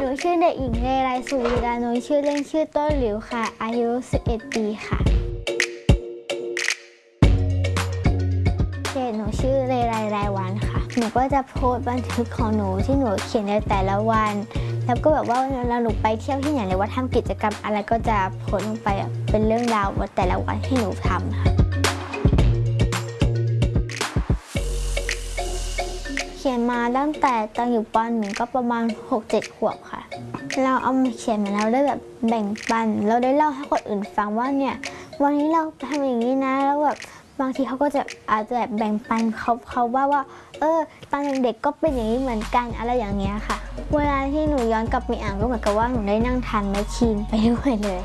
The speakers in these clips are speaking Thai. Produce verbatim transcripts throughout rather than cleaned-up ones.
ชื่อเด็กหญิงเลไลสุวีรานุชื่อเล่นชื่อต้นหลิวค่ะอายุสิบเอ็ดปีค่ะเพจหนูชื่อเลไลรายวันค่ะหนูก็จะโพสต์บันทึกของหนูที่หนูเขียนในแต่ละวันแล้วก็แบบว่าเวลาหนูไปเที่ยวที่ไหนหรือว่าทำกิจกรรมอะไรก็จะโพสต์ลงไปเป็นเรื่องราวว่าแต่ละวันที่หนูทำค่ะเขียนมาตั้งแต่ตอนอยู่ป หนึ่งก็ประมาณ หกเจ็ด ขวบค่ะเราเอามาเขียนมาแล้วได้แบบแบ่งปันเราได้เล่าให้คนอื่นฟังว่าเนี่ยวันนี้เราทำอย่างนี้นะแล้วแบบบางทีเขาก็จะอาจจะแบบแบ่งปันเขาเขาว่าว่าเออตอนเด็กๆก็เป็นอย่างนี้เหมือนกันอะไรอย่างเงี้ยค่ะเวลาที่หนูย้อนกลับไปอ่านก็เหมือนกับว่าหนูได้นั่งทานแมชชีนไปด้วยเลย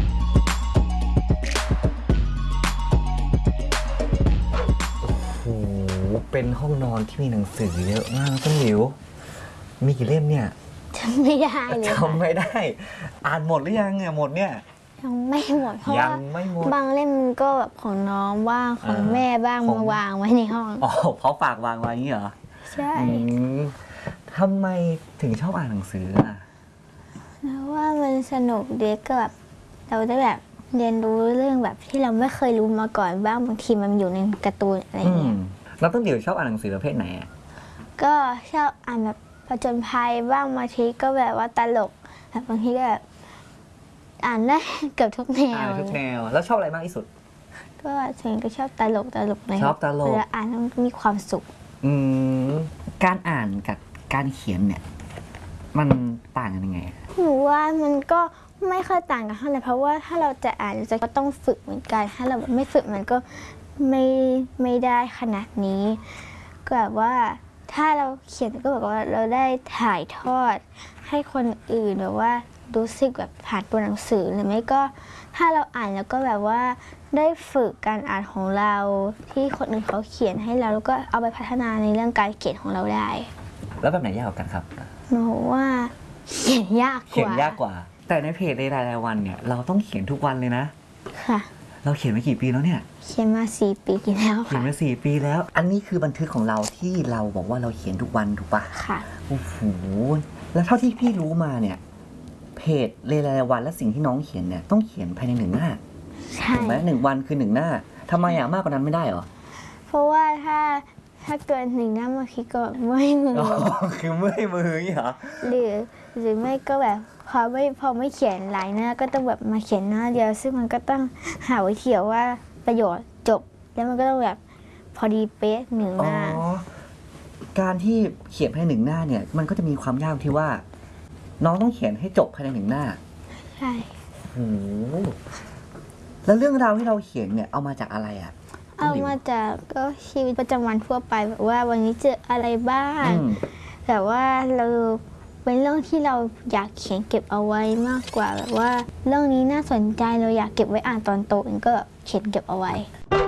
โอ้โหเป็นห้องนอนที่มีหนังสือเยอะมากต้นหลิวมีกี่เล่มเนี่ยจำไม่ได้เลยจำไม่ได้อ่านหมดหรือยังเนี่ยหมดเนี่ยยังไม่หมดเพราะว่าบางเล่มก็แบบของน้องบ้างของแม่บ้างมาวางไว้ในห้องอ๋อเขาฝากวางไว้อย่างนี้เหรอใช่ทำไมถึงชอบอ่านหนังสืออ่ะเพราะว่ามันสนุกดีก็แบบเราได้แบบเรียนรู้เรื่องแบบที่เราไม่เคยรู้มาก่อนบ้างบางทีมันอยู่ในการ์ตูนอะไรเงี้ยแล้วต้นหลิวชอบอ่านหนังสือประเภทไหนอ่ะก็ชอบอ่านแบบผจญภัยบ้างบางทีก็แบบว่าตลกแบบบางทีก็แบบอ่านได้เกือบทุกแนวอ่านทุกแนวแล้วชอบอะไรมากที่สุดก็ฉันก็ชอบตลกตลกเลยชอบตลกเวลาอ่านแล้วมีความสุขอืมการอ่านกับการเขียนเนี่ยมันต่างกันยังไงหนูว่ามันก็ไม่ค่อยต่างกันเท่าไหร่เพราะว่าถ้าเราจะอ่านเราจะก็ต้องฝึกเหมือนกันถ้าเราไม่ฝึกมันก็ไม่ไม่ได้ขนาดนี้ก็แบบว่าถ้าเราเขียนก็แบบว่าเราได้ถ่ายทอดให้คนอื่นแบบว่ารู้สึกแบบผ่านตัวหนังสือหรือไม่ก็ถ้าเราอ่านแล้วก็แบบว่าได้ฝึกการอ่านของเราที่คนอื่นเขาเขียนให้เราแล้วก็เอาไปพัฒนาในเรื่องการเขียนของเราได้แล้วแบบไหนยากกว่ากันครับหนูว่าเขียนยากกว่าเขียนยากกว่าแต่ในเพจในรายวันเนี่ยเราต้องเขียนทุกวันเลยนะค่ะเราเขียนมากี่ปีแล้วเนี่ยเขียนมาสี่ปีแล้วค่ะเขียนมาสี่ปีแล้วอันนี้คือบันทึกของเราที่เราบอกว่าเราเขียนทุกวันถูกปะค่ะโอ้โหแล้วเท่าที่พี่รู้มาเนี่ยเพจเรรายวันและสิ่งที่น้องเขียนเนี่ยต้องเขียนภายในหนึ่งหน้าถูกไหมหนึ่งวันคือหนึ่งหน้าทำไมอ่ะมากกว่านั้นไม่ได้เหรอเพราะว่าถ้าถ้าเกินหนึ่งหน้าบางทีก็เมื่อยมือคือเมื่อยมืออย่างนี้เหรอหรือหรือไม่ก็แบบพอไม่พอไม่เขียนหลายหน้าก็ต้องแบบมาเขียนหน้าเดียวซึ่งมันก็ต้องหาวิธีว่าประโยชน์จบแล้วมันก็ต้องแบบพอดีเป๊ะหนึ่งหน้าการที่เขียนภายในหนึ่งหน้าเนี่ยมันก็จะมีความยากที่ว่าน้องต้องเขียนให้จบภายในหนึ่งหน้าใช่โอ้แล้วเรื่องราวที่เราเขียนเนี่ยเอามาจากอะไรอ่ะเอามาจากก็ชีวิตประจำวันทั่วไปแบบว่าวันนี้เจออะไรบ้างแต่ว่าเราเป็นเรื่องที่เราอยากเขียนเก็บเอาไว้มากกว่าแบบว่าเรื่องนี้น่าสนใจเราอยากเก็บไว้อ่านตอนโตเองก็เขียนเก็บเอาไว้